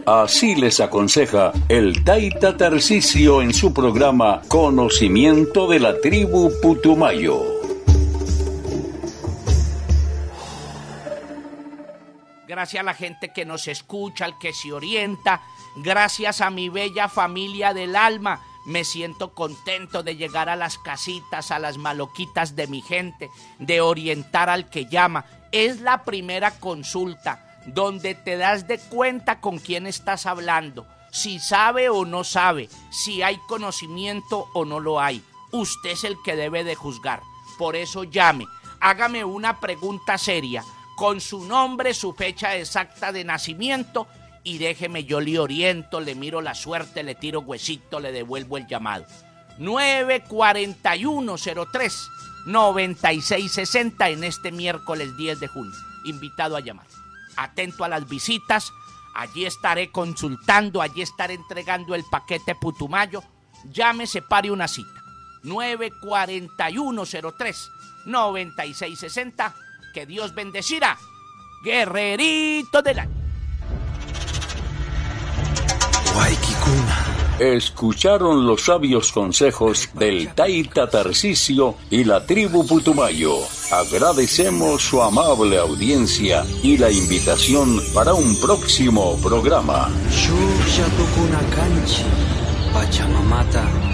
Así les aconseja el Taita Tarcisio en su programa Conocimiento de la Tribu Putumayo. Gracias a la gente que nos escucha, al que se orienta, gracias a mi bella familia del alma. Me siento contento de llegar a las casitas, a las maloquitas de mi gente, de orientar al que llama. Es la primera consulta, donde te das de cuenta con quién estás hablando, si sabe o no sabe, si hay conocimiento o no lo hay. Usted es el que debe de juzgar. Por eso llame, hágame una pregunta seria, con su nombre, su fecha exacta de nacimiento, y déjeme, yo le oriento, le miro la suerte, le tiro huesito, le devuelvo el llamado. 94103-9660 en este miércoles 10 de junio. Invitado a llamar. Atento a las visitas, allí estaré consultando, allí estaré entregando el paquete Putumayo. Llame, separe una cita. 94103-9660. Que Dios bendecirá. Guerrerito del año. Escucharon los sabios consejos del Taita Tarcisio y la tribu Putumayo. Agradecemos su amable audiencia y la invitación para un próximo programa. Pachamamata